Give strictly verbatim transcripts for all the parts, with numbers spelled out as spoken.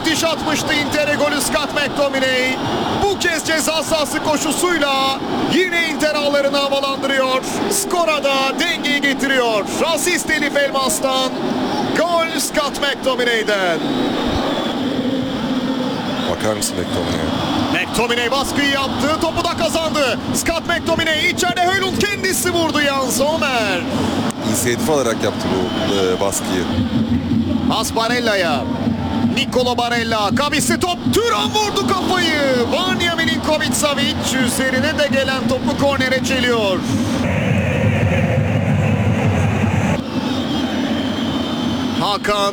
müthiş atmıştı Inter'e golü Scott McTominay. Bu kez ceza sahası koşusuyla yine Inter ağlarını havalandırıyor. Skora da dengeyi getiriyor. Asist Elif Elmas'tan. Gol Scott McTominay'den. Bakar mısın McTominay'e? McTominay baskıyı yaptı. Topu da kazandı. Scott McTominay içeride, Højlund kendisi vurdu. Jan Sommer. İnisiyatif alarak yaptı bu e, baskıyı. Pas Barella'ya. Nikola Barella. Kabisi top. Thuram vurdu kafayı. Vanja Milinković-Savić üzerine de gelen topu kornere çeliyor. Hakan.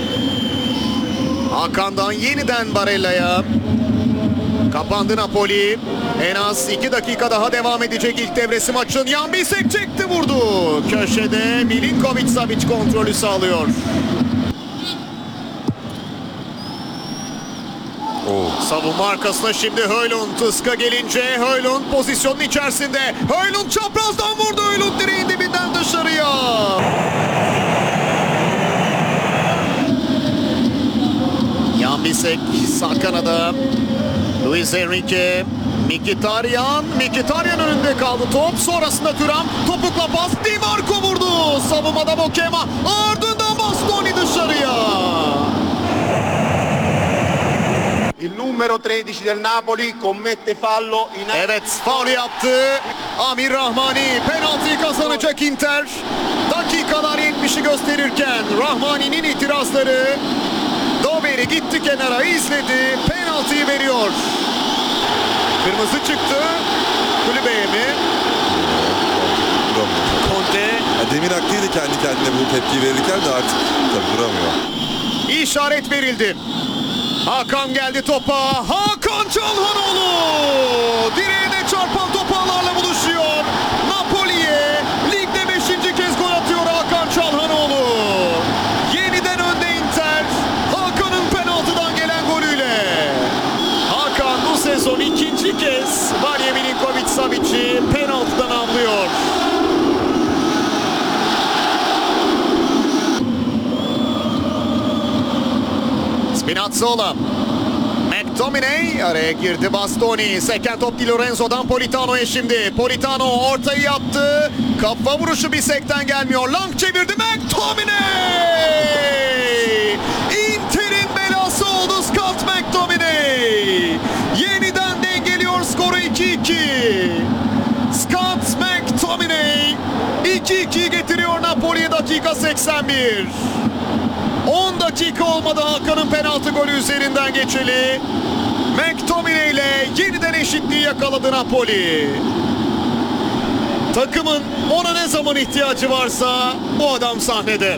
Hakan'dan yeniden Barella'ya. Kapandı Napoli. En az iki dakika daha devam edecek ilk devresi maçın. Jan Bisek çekti, vurdu. Köşede Milinković-Savić kontrolü sağlıyor. Oo. Savunma arkasına şimdi Højlund. Iska gelince Højlund pozisyonun içerisinde. Højlund çaprazdan vurdu. Højlund direğin dibinden dışarıya. Jan Bisek sağ kanada. Luis Enrique. Mkhitaryan. Mkhitaryan önünde kaldı top. Sonrasında Thuram. Topukla pas. Di Marco vurdu. Savunmada Bokema. Ardından Bastoni dışarıya. Il numero tredici del Napoli commette fallo in... Evet, faul yaptı Amir Rahmani. Penaltıyı kazanacak Inter. Dakikalar yetmişi gösterirken Rahmani'nin itirazları. Doberi gitti kenara, izledi. Penaltıyı veriyor. Kırmızı çıktı. Kulübeye mi? Duramıyor. Conte. Ya demin haklıydı kendi kendine bu tepkiyi verirken de artık tabii duramıyor. İşaret verildi. Hakan geldi topa. Hakan Çalhanoğlu. Direğine çarpan top ağlarla buluşuyor. Napoli'ye ligde beşinci kez gol atıyor Hakan Çalhanoğlu. Yeniden önde Inter. Hakan'ın penaltıdan gelen golüyle. Hakan bu sezon ikinci kez Vanja Milinković-Savic'i penaltıdan avlıyor. Spinazzola. McTominay araya girdi, Bastoni. Seken top Di Lorenzo'dan Politano'ya şimdi. Politano ortayı yaptı. Kafa vuruşu Bisek'ten gelmiyor. Lang çevirdi McTominay. Inter'in belası oldu Scott McTominay. Yeniden dengeliyor skoru iki iki. Scott McTominay iki ikiyi getiriyor Napoli'ye dakika seksen bir. on dakika olmadı Hakan'ın penaltı golü üzerinden geçeli. McTominay ile yeniden eşitliği yakaladı Napoli. Takımın ona ne zaman ihtiyacı varsa bu adam sahnede.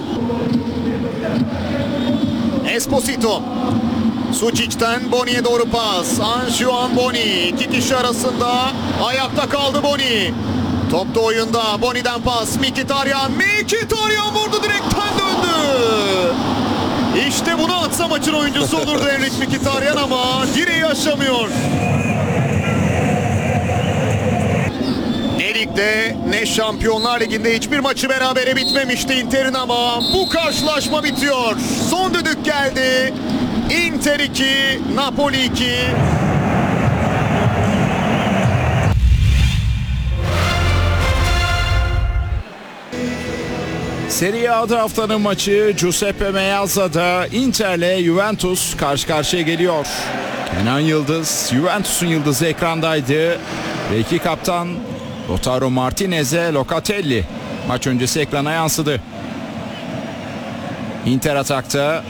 Esposito. Sucic'ten Boni'ye doğru pas. Anjuan Boni. İki kişi arasında ayakta kaldı Boni. Top da oyunda. Boni'den pas. Mkhitaryan. Mkhitaryan vurdu, direkten döndü. İşte bunu atsa maçın oyuncusu olurdu Henrik Mkhitaryan ama direği aşamıyor. Ne ligde ne Şampiyonlar Ligi'nde hiçbir maçı berabere bitmemişti Inter'in ama bu karşılaşma bitiyor. Son düdük geldi. Inter iki, Napoli iki. Serie A'da haftanın maçı Giuseppe Meazza'da Inter'le Juventus karşı karşıya geliyor. Kenan Yıldız, Juventus'un yıldızı ekrandaydı. Ve iki kaptan Lautaro Martinez'e Locatelli maç öncesi ekrana yansıdı. Inter atakta.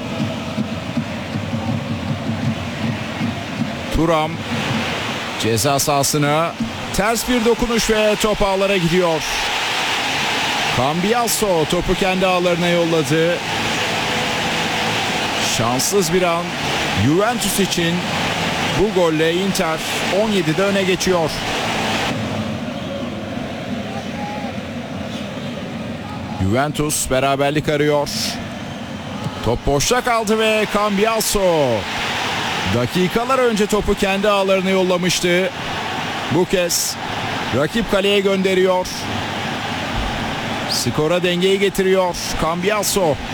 Thuram ceza sahasına ters bir dokunuş ve top ağlara gidiyor. Cambiasso topu kendi ağlarına yolladı. Şanssız bir an Juventus için. Bu golle Inter on yedide öne geçiyor. Juventus beraberlik arıyor. Top boşta kaldı ve Cambiasso dakikalar önce topu kendi ağlarına yollamıştı. Bu kez rakip kaleye gönderiyor. Skora dengeyi getiriyor Cambiasso.